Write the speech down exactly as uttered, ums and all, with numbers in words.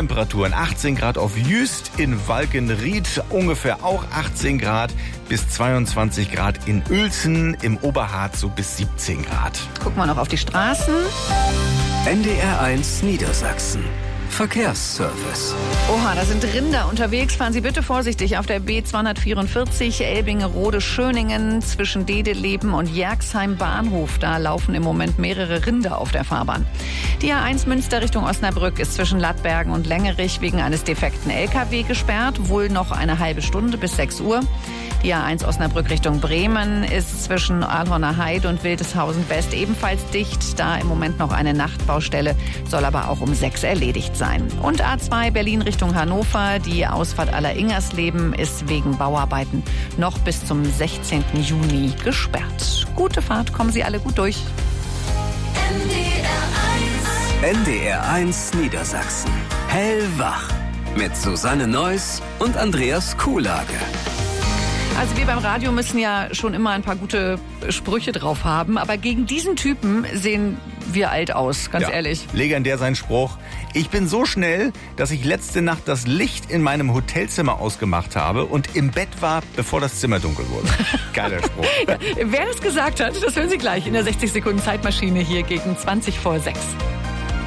Temperaturen. achtzehn Grad auf Jüst, in Walkenried ungefähr auch achtzehn Grad, bis zweiundzwanzig Grad in Uelzen, im Oberharz so bis siebzehn Grad. Gucken wir noch auf die Straßen. N D R eins Niedersachsen. Verkehrsservice. Oha, da sind Rinder unterwegs. Fahren Sie bitte vorsichtig auf der B zweihundertvierundvierzig Elbinge-Rode-Schöningen zwischen Dedeleben und Jerxheim Bahnhof. Da laufen im Moment mehrere Rinder auf der Fahrbahn. Die A eins Münster Richtung Osnabrück ist zwischen Lattbergen und Längerich wegen eines defekten L K W gesperrt. Wohl noch eine halbe Stunde bis sechs Uhr. Die A eins Osnabrück Richtung Bremen ist zwischen Alhorner Heide und Wildeshausen West ebenfalls dicht. Da im Moment noch eine Nachtbaustelle, soll aber auch um sechs erledigt sein. Und A zwei Berlin Richtung Hannover. Die Ausfahrt Aller-Ingersleben ist wegen Bauarbeiten noch bis zum sechzehnten Juni gesperrt. Gute Fahrt, kommen Sie alle gut durch. N D R eins Niedersachsen. Hellwach. Mit Susanne Neuss und Andreas Kuhlage. Also wir beim Radio müssen ja schon immer ein paar gute Sprüche drauf haben, aber gegen diesen Typen sehen wir alt aus, ganz ja, ehrlich. Legendär sein Spruch. Ich bin so schnell, dass ich letzte Nacht das Licht in meinem Hotelzimmer ausgemacht habe und im Bett war, bevor das Zimmer dunkel wurde. Geiler Spruch. Ja, wer das gesagt hat, das hören Sie gleich in der sechzig Sekunden Zeitmaschine hier gegen zwanzig vor sechs.